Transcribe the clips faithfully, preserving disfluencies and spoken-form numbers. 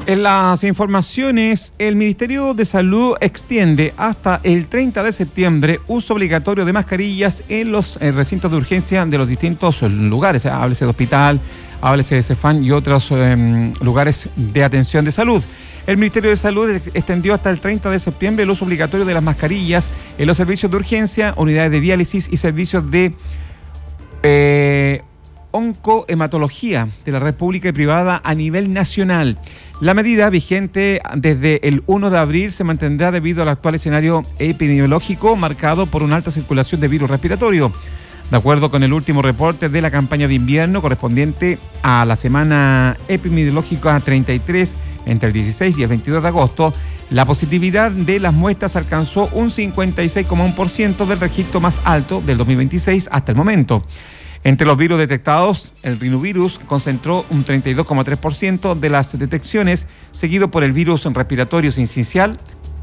En las informaciones, el Ministerio de Salud extiende hasta el treinta de septiembre uso obligatorio de mascarillas en los eh, recintos de urgencia de los distintos lugares. Háblese de hospital, háblese de Cefam y otros eh, lugares de atención de salud. El Ministerio de Salud extendió hasta el treinta de septiembre el uso obligatorio de las mascarillas en los servicios de urgencia, unidades de diálisis y servicios de eh, oncohematología de la red pública y privada a nivel nacional. La medida, vigente desde el primero de abril, se mantendrá debido al actual escenario epidemiológico marcado por una alta circulación de virus respiratorio. De acuerdo con el último reporte de la campaña de invierno correspondiente a la semana epidemiológica treinta y tres, entre el dieciséis y el veintidós de agosto, la positividad de las muestras alcanzó un cincuenta y seis coma uno por ciento del registro más alto del dos mil veintiséis hasta el momento. Entre los virus detectados, el rinovirus concentró un treinta y dos coma tres por ciento de las detecciones, seguido por el virus respiratorio sincicial,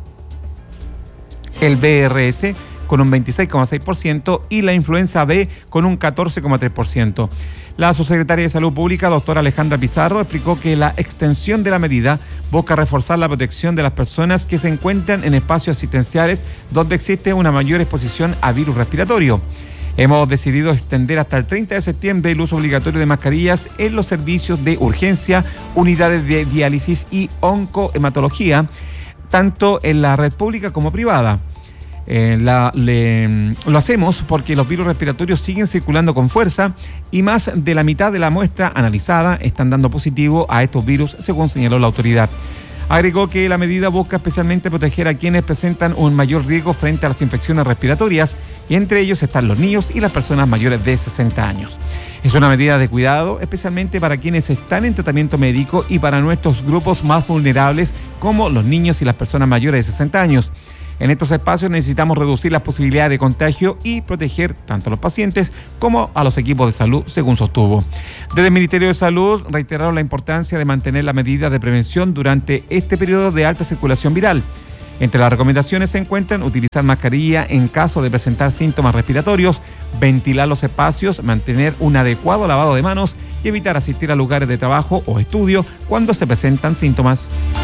el B R S, con un veintiséis coma seis por ciento y la influenza B con un catorce coma tres por ciento. La subsecretaria de Salud Pública, doctora Alejandra Pizarro, explicó que la extensión de la medida busca reforzar la protección de las personas que se encuentran en espacios asistenciales donde existe una mayor exposición a virus respiratorio. Hemos decidido extender hasta el treinta de septiembre el uso obligatorio de mascarillas en los servicios de urgencia, unidades de diálisis y oncohematología, tanto en la red pública como privada. Eh, la, le, lo hacemos porque los virus respiratorios siguen circulando con fuerza y más de la mitad de la muestra analizada están dando positivo a estos virus, según señaló la autoridad. Agregó que la medida busca especialmente proteger a quienes presentan un mayor riesgo frente a las infecciones respiratorias, y entre ellos están los niños y las personas mayores de sesenta años. Es una medida de cuidado, especialmente para quienes están en tratamiento médico y para nuestros grupos más vulnerables, como los niños y las personas mayores de sesenta años. En estos espacios necesitamos reducir las posibilidades de contagio y proteger tanto a los pacientes como a los equipos de salud, según sostuvo. Desde el Ministerio de Salud reiteraron la importancia de mantener la medida de prevención durante este periodo de alta circulación viral. Entre las recomendaciones se encuentran utilizar mascarilla en caso de presentar síntomas respiratorios, ventilar los espacios, mantener un adecuado lavado de manos y evitar asistir a lugares de trabajo o estudio cuando se presentan síntomas.